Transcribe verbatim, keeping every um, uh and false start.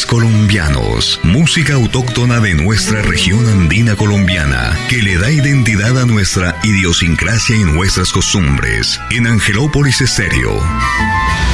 Ritmos colombianos, música autóctona de nuestra región andina colombiana, que le da identidad a nuestra idiosincrasia y nuestras costumbres. En Angelópolis Estéreo.